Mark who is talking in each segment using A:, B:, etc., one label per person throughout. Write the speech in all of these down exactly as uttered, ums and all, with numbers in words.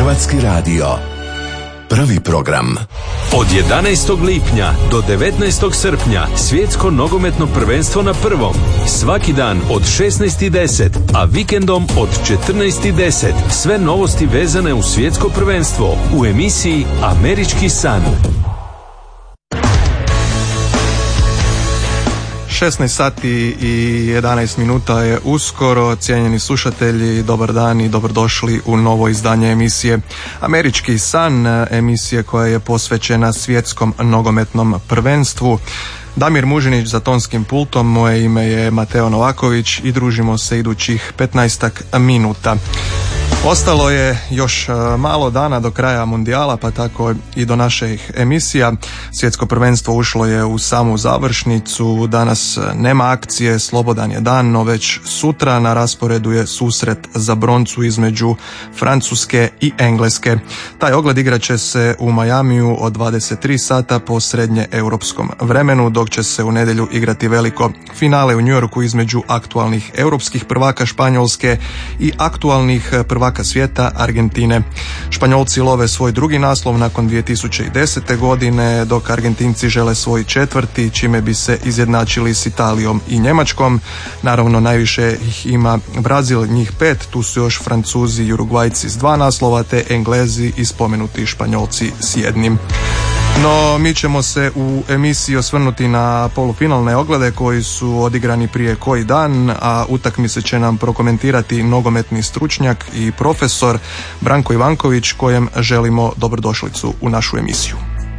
A: Hrvatski radio. Prvi program.
B: Od jedanaestog lipnja do devetnaestog srpnja svjetsko nogometno prvenstvo na prvom. Svaki dan od šesnaest i deset, a vikendom od četrnaest i deset. Sve novosti vezane u svjetsko prvenstvo u emisiji Američki san.
C: šesnaest sati i jedanaest minuta je uskoro. Cijenjeni slušatelji, dobar dan i dobrodošli u novo izdanje emisije Američki san, emisije koja je posvećena svjetskom nogometnom prvenstvu. Damir Mužinić za tonskim pultom, moje ime je Mateo Novaković i družimo se idućih petnaestak minuta. Ostalo je još malo dana do kraja mundijala, pa tako i do naših emisija. Svjetsko prvenstvo ušlo je u samu završnicu, danas nema akcije, slobodan je dan, no već sutra na rasporedu je susret za broncu između Francuske i Engleske. Taj ogled igrat će se u Majamiju od dvadeset tri sata po srednje europskom vremenu, dok će se u nedjelju igrati veliko finale u New Yorku između aktualnih europskih prvaka Španjolske i aktualnih prvaka svijeta Argentine. Španjolci love svoj drugi naslov nakon dvije tisuće desete. godine, dok Argentinci žele svoj četvrti, čime bi se izjednačili s Italijom i Njemačkom. Naravno, najviše ih ima Brazil, njih pet, tu su još Francuzi i Urugvajci s dva naslova, te Englezi i spomenuti Španjolci s jednim. No, mi ćemo se u emisiji osvrnuti na polufinalne oglede koji su odigrani prije koji dan, a utakmice će nam prokomentirati nogometni stručnjak i profesor Branko Ivanković, kojem želimo dobrodošlicu u našu emisiju.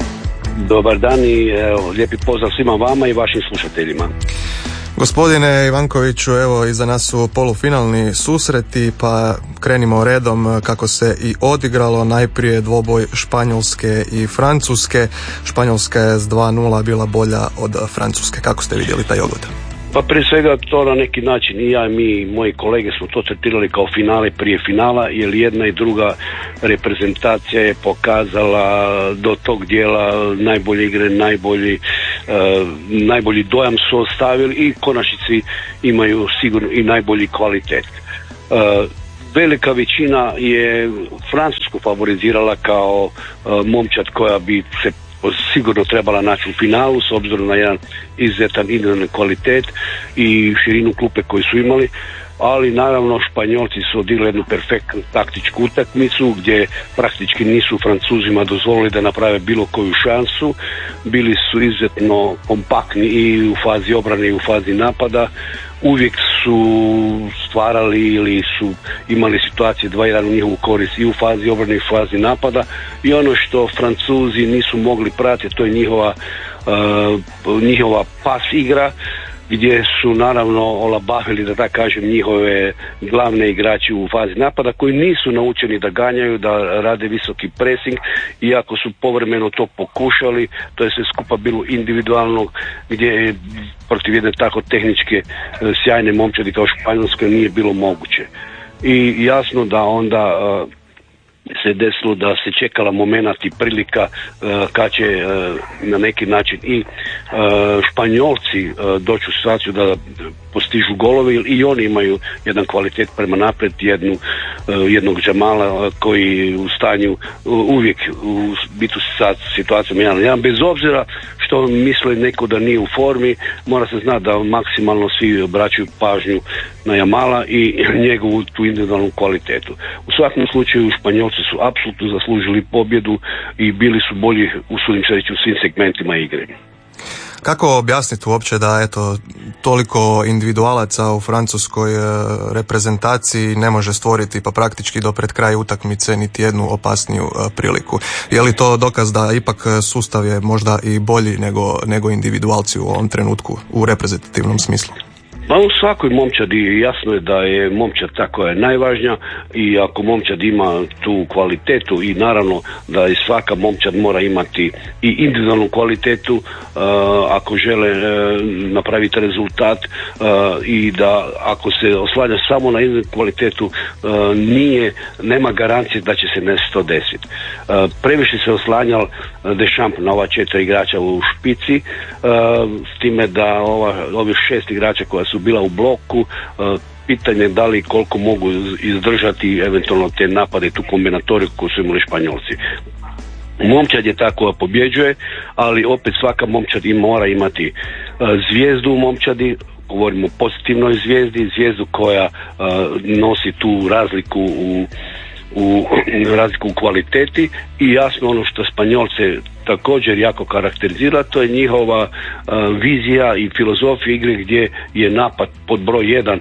D: Dobar dan i evo, lijepi pozdrav svima vama i vašim slušateljima.
C: Gospodine Ivankoviću, evo iza nas su polufinalni susreti, pa krenimo redom kako se i odigralo. Najprije dvoboj Španjolske i Francuske. Španjolska je s dva nula bila bolja od Francuske. Kako ste vidjeli taj ogled?
D: Pa prije svega to na neki način i ja i mi i moji kolege smo to tretirali kao finale prije finala, jer jedna i druga reprezentacija je pokazala do tog dijela najbolje igre, najbolji, uh, najbolji dojam su ostavili i konačnici imaju sigurno i najbolji kvalitet. Uh, velika većina je Francusku favorizirala kao uh, momčad koja bi se sigurno trebala naći u finalu s obzirom na jedan izuzetan individualni kvalitet i širinu klupe koju su imali, ali naravno Španjolci su odigrali jednu perfektnu taktičku utakmicu gdje praktički nisu Francuzima dozvolili da naprave bilo koju šansu. Bili su izuzetno kompaktni i u fazi obrane i u fazi napada. Uvijek su stvarali ili su imali situacije dva jedan u njihovu korist i u fazi obrane i u fazi napada, i ono što Francuzi nisu mogli pratiti, to je njihova, uh, njihova pas igra, gdje su naravno olabavili, da tako kažem, njihove glavne igrači u fazi napada koji nisu naučeni da ganjaju, da rade visoki pressing, iako su povremeno to pokušali. To je sve skupa bilo individualno, gdje je protiv jedne tako tehničke sjajne momčadi kao Španjolske nije bilo moguće. I jasno da onda uh, se desilo da se čekala momenat i prilika uh, kad će uh, na neki način i uh, Španjolci uh, doći u situaciju da postižu golove, i oni imaju jedan kvalitet prema naprijed, jednu, uh, jednog Džamala uh, koji u stanju uh, uvijek u biti u situacijom jedan na jedan, bez obzira što misle neko da nije u formi. Mora se znati da maksimalno svi obraćaju pažnju na Jamala i njegovu tu individualnu kvalitetu. U svakom slučaju Španjolci su apsolutno zaslužili pobjedu i bili su bolji, usudim se reći, u svim segmentima igre.
C: Kako objasniti uopće da eto toliko individualaca u francuskoj reprezentaciji ne može stvoriti pa praktički do pred kraja utakmice niti jednu opasniju priliku? Je li to dokaz da ipak sustav je možda i bolji nego, nego individualci u ovom trenutku u reprezentativnom smislu?
D: Pa u svakoj momčadi jasno je da je momčad ta koja je najvažnija, i ako momčad ima tu kvalitetu, i naravno da i svaka momčad mora imati i individualnu kvalitetu uh, ako žele uh, napraviti rezultat, uh, i da ako se oslanja samo na individualnu kvalitetu uh, nije, nema garancije da će se nešto desiti. Uh, previše se oslanjal Deschamps na ova četiri igrača u špici, uh, s time da ova, ovih šest igrača koja su bila u bloku, uh, pitanje da li koliko mogu izdržati eventualno te napade, tu kombinatoriju koju su imali Španjolci. Momčad je ta koja pobjeđuje, ali opet svaka momčad i mora imati uh, zvijezdu u momčadi, govorimo o pozitivnoj zvijezdi, zvijezdu koja uh, nosi tu razliku u u razliku u kvaliteti i jasno ono što Španjolce također jako karakterizira, to je njihova uh, vizija i filozofija igre gdje je napad pod broj jedan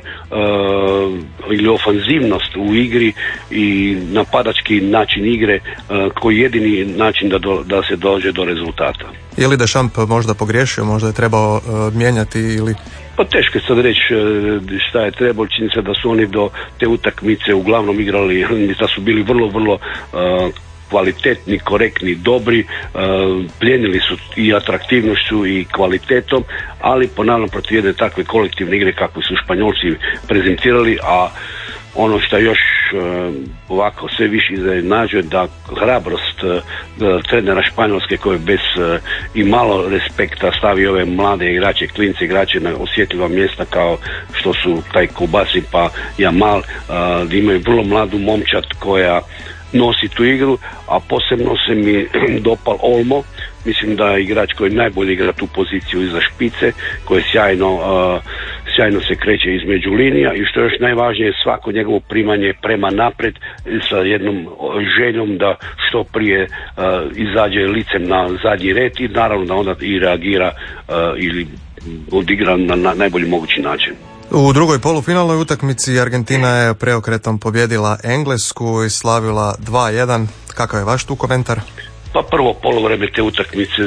D: uh, ili ofanzivnost u igri i napadački način igre uh, koji je jedini način da, do, da se dođe do rezultata.
C: Je li Deschamps možda pogriješio, možda je trebao uh, mijenjati ili...
D: Pa teško je sad reći šta je trebalo, čini se da su oni do te utakmice uglavnom igrali, da su bili vrlo, vrlo uh, kvalitetni, korektni, dobri, uh, plijenili su i atraktivnošću i kvalitetom, ali ponavljam protiv jedne takve kolektivne igre kakve su Španjolci prezentirali, a ono što još uh, ovako sve više iznenađuje da hrabrost uh, trenera Španjolske koji bez uh, i malo respekta stavi ove mlade igrače, klince igrače na osjetljiva mjesta kao što su taj Kubasi pa Jamal, uh, da imaju vrlo mladu momčad koja nosi tu igru, a posebno se mi dopal Olmo, mislim da je igrač koji najbolje igra tu poziciju iza špice, koji sjajno uh, sjajno se kreće između linija i što je još najvažnije, svako njegovo primanje prema napred sa jednom željom da što prije uh, izađe licem na zadnji red i naravno da onda i reagira uh, ili odigra na, na najbolji mogući način.
C: U drugoj polufinalnoj utakmici Argentina je preokretom pobjedila Englesku i slavila dva jedan. Kakav je vaš tu komentar?
D: Pa prvo poluvreme te utakmice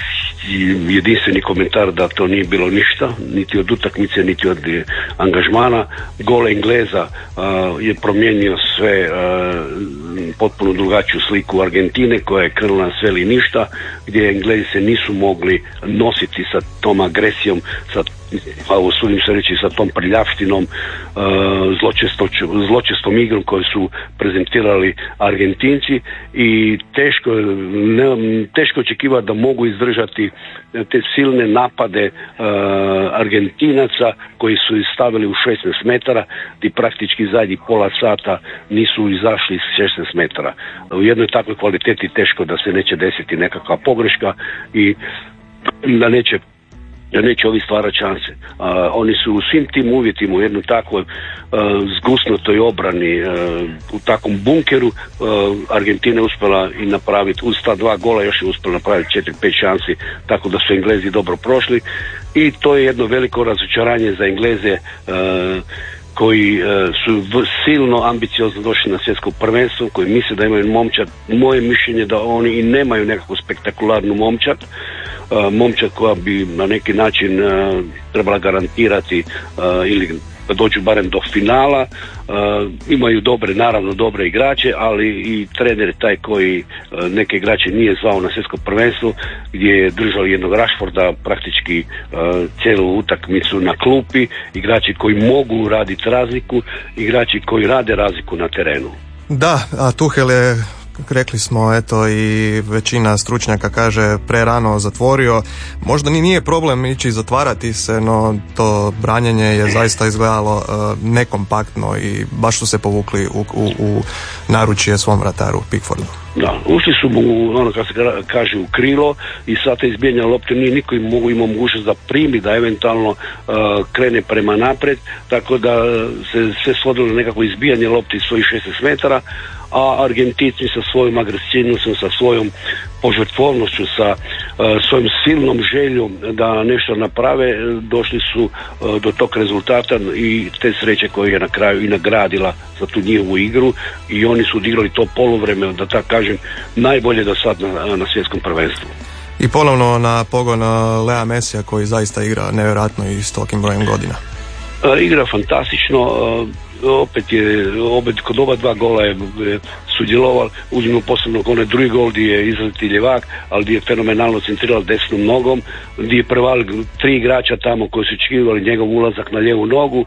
D: jedinstveni komentar da to nije bilo ništa, niti od utakmice, niti od angažmana. Gol Engleza uh, je promijenio sve, uh, potpuno drugačiju sliku Argentine koja je krenula na sve ili ništa, gdje Englezi se nisu mogli nositi sa tom agresijom, sa pa usudim se reći sa tom prljavštinom, uh, zločestom igrom koju su prezentirali Argentinci i teško, ne, teško očekivati da mogu izdržati te silne napade uh, Argentinaca koji su stavili u šesnaest metara i praktički zadnjih pola sata nisu izašli iz šesnaest metara. U jednoj takvoj kvaliteti teško da se neće desiti nekakva pogreška i da neće da neće ovi stvarati šanse. Uh, oni su u svim tim uvjetima u jednoj takvoj uh, zgusnutoj obrani, uh, u takvom bunkeru, uh, Argentina je uspjela i napraviti, uz ta dva gola još je uspjela napraviti četiri pet šansi, tako da su Englezi dobro prošli i to je jedno veliko razočaranje za Engleze uh, koji uh, su v, silno ambiciozno došli na svjetsko prvenstvo, koji misle da imaju momčad. Moje mišljenje da oni i nemaju nekakvu spektakularnu momčad, uh, momčad koja bi na neki način uh, trebala garantirati uh, ili da dođu barem do finala. Uh, imaju dobre, naravno dobre igrače, ali i trener je taj koji uh, neke igrače nije zvao na svjetsko prvenstvo, gdje je držao jednog Rashforda praktički uh, cijelu utakmicu na klupi, igrači koji mogu raditi razliku, igrači koji rade razliku na terenu.
C: Da, a Tuchel je, rekli smo, eto i većina stručnjaka kaže prerano zatvorio. Možda ni nije problem ići zatvarati se, no to branjenje je zaista izgledalo uh, nekompaktno i baš su se povukli u, u, u naručje svom vrataru Pickfordu.
D: Da, ušli su mu, ono kad se kaže, u krilo i sad te izbijanja lopte nije niko im mogu imao mogućnost da primi, da eventualno uh, krene prema napred, tako da se sve svodilo na nekako izbijanje lopte iz svojih šesnaest metara, a Argentinci sa svojom agresivnošću, sa svojom požrtvovnošću, sa uh, svojom silnom željom da nešto naprave, došli su uh, do tog rezultata i te sreće koje je na kraju i nagradila za tu njihovu igru i oni su odigrali to poluvreme, da tako kažem, najbolje do sad na, na svjetskom prvenstvu.
C: I ponovno na pogon Lea Messija koji zaista igra nevjerojatno i s tolikim brojem godina.
D: Uh, igra fantastično, uh, opet je, opet kod oba dva gola je sudjeloval, uzmimo posebno onaj drugi gol gdje je izleti ljevak, ali gdje je fenomenalno centrirao desnom nogom, gdje je prevalio tri igrača tamo koji su očekivali njegov ulazak na lijevu nogu,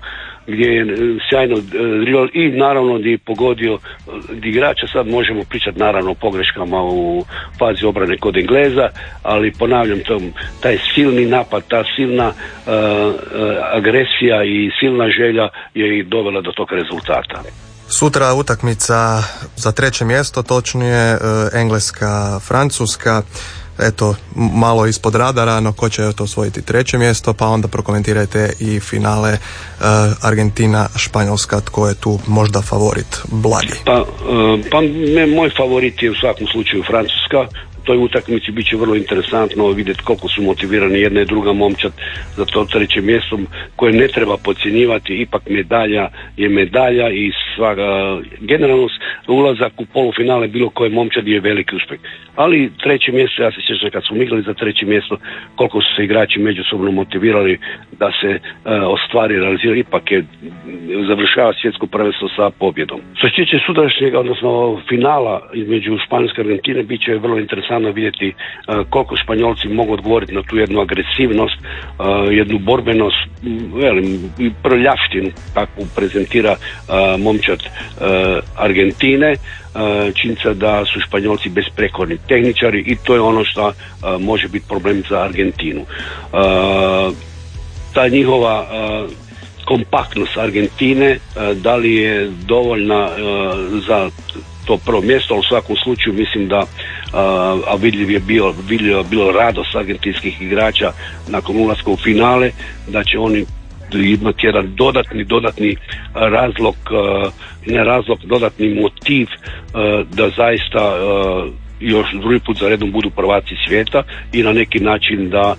D: gdje je sjajno dribbal i naravno gdje je pogodio gdje igrača. Sad možemo pričati naravno o pogreškama u fazi obrane kod Engleza, ali ponavljam, to, taj silni napad, ta silna uh, uh, agresija i silna želja je i dovela do tog rezultata.
C: Sutra utakmica za treće mjesto, točnije Engleska, Francuska. Eto, malo ispod radara, no ko će to osvojiti treće mjesto, pa onda prokomentirajte i finale uh, Argentina, Španjolska, tko je tu možda favorit, blagi?
D: Pa, uh, pa me, moj favorit je u svakom slučaju Francuska. U toj utakmici bit će vrlo interesantno vidjeti koliko su motivirani jedna i druga momčad za to treće mjesto koje ne treba podcjenjivati. Ipak medalja je medalja i svaga, generalno ulazak u polufinale bilo koje momčadi je veliki uspjeh. Ali treće mjesto, ja se sjećam kad smo igrali za treće mjesto, koliko su se igrači međusobno motivirali da se uh, ostvari, realizira, ipak je završava svjetsko prvenstvo sa pobjedom. Što se tiče sutrašnjeg, odnosno finala između Španjolske i Argentine, bit će vrlo interesantno vidjeti uh, koliko Španjolci mogu odgovoriti na tu jednu agresivnost, uh, jednu borbenost, velim, prljavštinu, takvu prezentira uh, momčad uh, Argentine. Činjenica da su Španjolci besprekorni tehničari i to je ono što uh, može biti problem za Argentinu. Uh, ta njihova uh, kompaktnost Argentine, uh, da li je dovoljna uh, za to prvo mjesto, ali u svakom slučaju mislim da, uh, a vidljiv je bio, vidljiv je bilo radost argentinskih igrača nakon ulaska u finale, da će oni imati jedan dodatni, dodatni razlog, ne razlog, dodatni motiv da zaista još drugi put za redom budu prvaci svijeta i na neki način da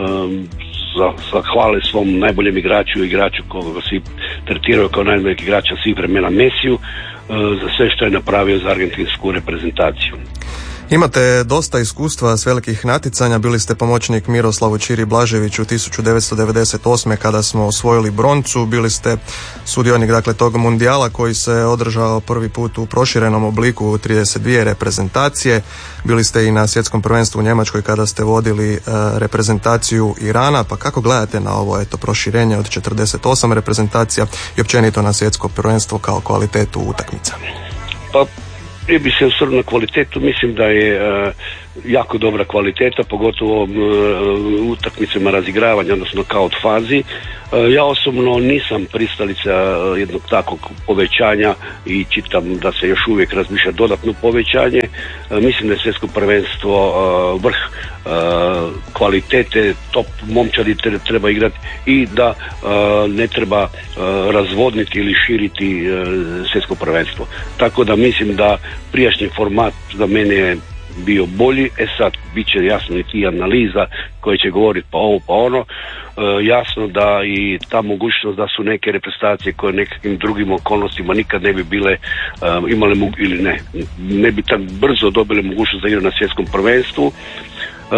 D: zahvale svom najboljem igraču, igraču koga svi tretiraju kao najboljeg igrača svih vremena, Mesiju, za sve što je napravio za argentinsku reprezentaciju.
C: Imate dosta iskustva s velikih natjecanja, bili ste pomoćnik Miroslavu Čiri Blaževiću tisuću devetsto devedeset osme kada smo osvojili broncu, bili ste sudionik dakle tog mundijala koji se održao prvi put u proširenom obliku trideset dvije reprezentacije, bili ste i na svjetskom prvenstvu u Njemačkoj kada ste vodili e, reprezentaciju Irana, pa kako gledate na ovo eto proširenje od četrdeset osam reprezentacija i općenito na svjetsko prvenstvo kao kvalitetu utakmica?
D: Pa prije bi se osvrnuo na kvalitetu, mislim da je uh, jako dobra kvaliteta, pogotovo uh, utakmicama razigravanja, odnosno kao od fazi. Uh, ja osobno nisam pristalica uh, jednog takvog povećanja i čitam da se još uvijek razmišlja dodatno povećanje. Uh, mislim da je svjetsko prvenstvo uh, vrh uh, kvalitete, top momčadi treba igrati i da uh, ne treba uh, razvodniti ili širiti uh, svjetsko prvenstvo. Tako da mislim da prijašnji format za mene je bio bolji. E sad, bit će jasno i ti analiza koje će govoriti pa ovo pa ono. E, jasno da i ta mogućnost da su neke reprezentacije koje nekakvim drugim okolnostima nikad ne bi bile um, imale mogu, ili ne, ne bi tako brzo dobile mogućnost da igraju na svjetskom prvenstvu. Uh,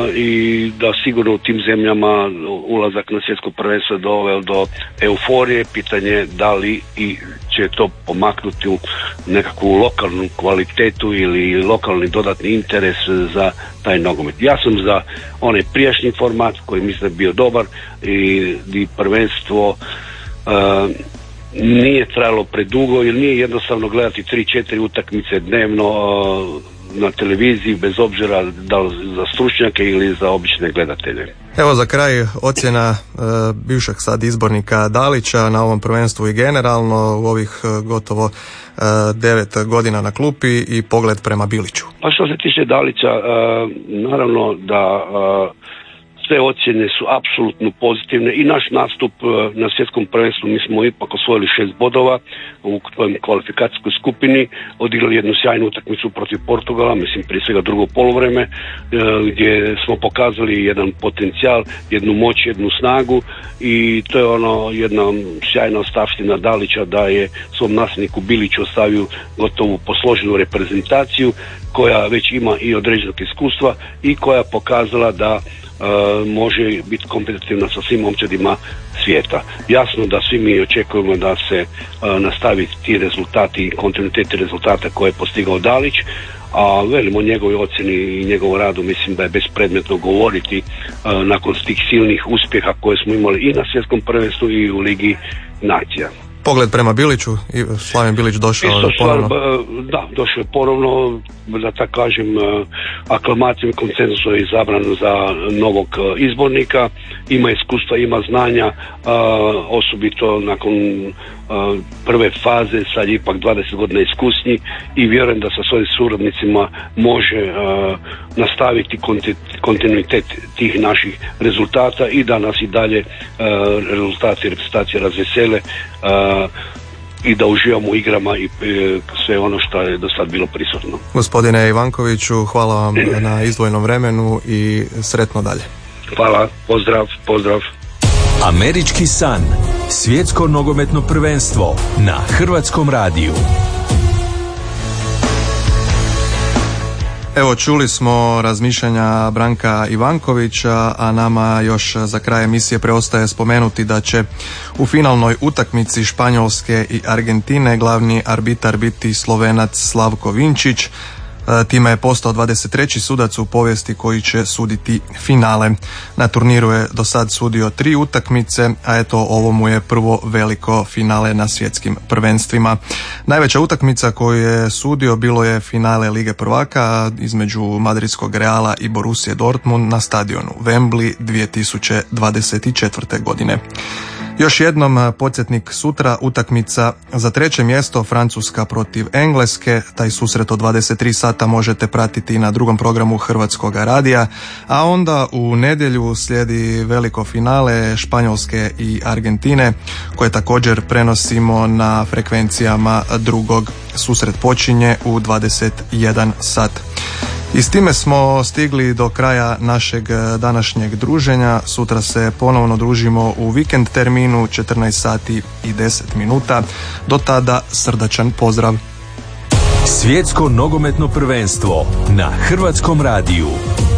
D: i da sigurno u tim zemljama ulazak na svjetsko prvenstvo je doveo do euforije, pitanje da li i će to pomaknuti u nekakvu lokalnu kvalitetu ili lokalni dodatni interes za taj nogomet. Ja sam za onaj prijašnji format koji mislim da je bio dobar i, i prvenstvo uh, nije trajalo predugo jer nije jednostavno gledati tri četiri utakmice dnevno uh, na televiziji, bez obzira da li za stručnjake ili za obične gledatelje.
C: Evo za kraj ocjena e, bivšeg sad izbornika Dalića na ovom prvenstvu i generalno u ovih e, gotovo e, devet godina na klupi i pogled prema Biliću.
D: Pa što se tiče Dalića, e, naravno da e, sve ocjene su apsolutno pozitivne i naš nastup na svjetskom prvenstvu, mi smo ipak osvojili šest bodova u kvalifikacijskoj skupini, odigrali jednu sjajnu utakmicu protiv Portugala, mislim prije svega drugo poluvreme, gdje smo pokazali jedan potencijal, jednu moć, jednu snagu i to je ono jedna sjajna ostavština Dalića da je svom nasljedniku Biliću ostavio gotovu posloženu reprezentaciju koja već ima i određenog iskustva i koja pokazala da Uh, može biti kompetitivna sa svim momčadima svijeta. Jasno da svi mi očekujemo da se uh, nastavi ti rezultati i kontinuiteti rezultata koje je postigao Dalić, a velim o njegovoj ocjeni i njegovom radu mislim da je bespredmetno govoriti uh, nakon tih silnih uspjeha koje smo imali i na svjetskom prvenstvu i u Ligi nacija.
C: Pogled prema Biliću, Slaven Bilić došao
D: Isto
C: ponovno.
D: Stvar, da, došao je ponovno, da tako kažem, aklamacijom konsenzusom je izabran za novog izbornika, ima iskustva, ima znanja, osobito nakon prve faze, sad je ipak dvadeset godina iskusnji i vjerujem da sa svojim suradnicima može nastaviti kontinuitet tih naših rezultata i da nas i dalje rezultati i reprezentacije razvesele i da uživamo u igrama i sve ono što je do sad bilo prisutno.
C: Gospodine Ivankoviću, hvala vam na izdvojenom vremenu i sretno dalje.
D: Hvala, pozdrav, pozdrav.
B: Američki san, svjetsko nogometno prvenstvo na Hrvatskom radiju.
C: Evo, čuli smo razmišljanja Branka Ivankovića, a nama još za kraj emisije preostaje spomenuti da će u finalnoj utakmici Španjolske i Argentine glavni arbitar biti Slovenac Slavko Vinčić. Time je postao dvadeset treći sudac u povijesti koji će suditi finale. Na turniru je do sad sudio tri utakmice, a eto ovo mu je prvo veliko finale na svjetskim prvenstvima. Najveća utakmica koju je sudio bilo je finale Lige prvaka između Madridskog Reala i Borussije Dortmund na stadionu Wembley dvije tisuće dvadeset četvrte. godine. Još jednom podsjetnik, sutra utakmica za treće mjesto, Francuska protiv Engleske. Taj susret od dvadeset tri sata možete pratiti na drugom programu Hrvatskog radija, a onda u nedjelju slijedi veliko finale Španjolske i Argentine koje također prenosimo na frekvencijama drugog. Susret počinje u dvadeset jedan sat. I s time smo stigli do kraja našeg današnjeg druženja. Sutra se ponovno družimo u vikend terminu četrnaest sati i deset minuta. Do tada srdačan pozdrav.
B: Svjetsko nogometno prvenstvo na Hrvatskom radiju.